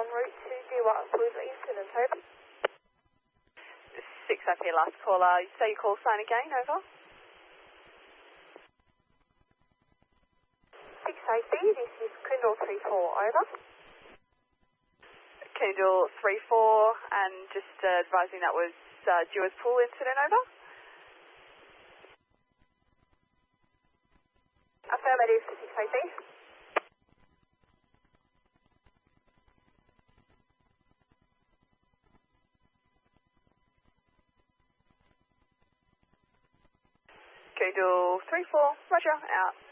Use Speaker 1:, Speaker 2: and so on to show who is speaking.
Speaker 1: en route to the Watford incident, over.
Speaker 2: 6 up here, last caller. Say your call sign again, over.
Speaker 1: 6AC, this is Kendall 34, over.
Speaker 2: Kendall 34, and just advising that was Dewars Pool incident, over.
Speaker 1: Affirmative, 6AC.
Speaker 2: Kendall 34, roger, out.